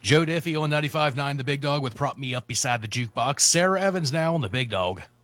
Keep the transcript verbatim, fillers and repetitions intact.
Joe Diffie on ninety-five point nine The Big Dog with Prop Me Up Beside the Jukebox. Sarah Evans now on The Big Dog.